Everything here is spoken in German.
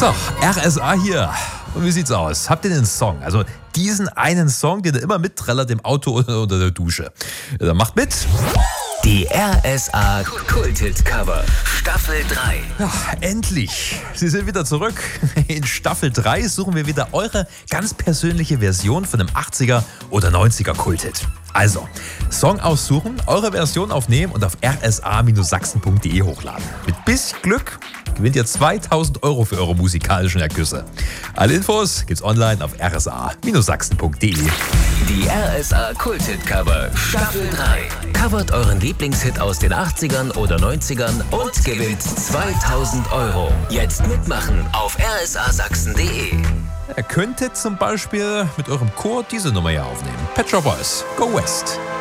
So, RSA hier. Und wie sieht's aus? Habt ihr den Song? Also diesen einen Song, den ihr immer mitträllert im Auto oder unter der Dusche. Dann macht mit. Die RSA Kulthit Cover Staffel 3. Ja, endlich. Sie sind wieder zurück. In Staffel 3 suchen wir wieder eure ganz persönliche Version von einem 80er oder 90er Kulthit. Also, Song aussuchen, eure Version aufnehmen und auf rsa-sachsen.de hochladen. Mit bisschen Glück gewinnt ihr 2000 € für eure musikalischen Ergüsse. Alle Infos gibt's online auf rsa-sachsen.de. Die RSA Kulthit Cover Staffel 3. Covert euren Lieblingshit aus den 80ern oder 90ern und gewinnt 2000 €. Jetzt mitmachen auf rsa-sachsen.de. Ihr könntet zum Beispiel mit eurem Chor diese Nummer hier aufnehmen. Pet Shop Boys, Go West.